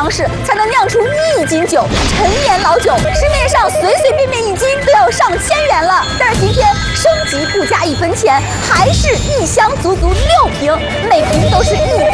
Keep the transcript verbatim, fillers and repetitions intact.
方式才能酿出一斤酒，陈年老酒，市面上随随便便一斤都要上千元了。但是今天升级不加一分钱，还是一箱足足六瓶，每瓶都是一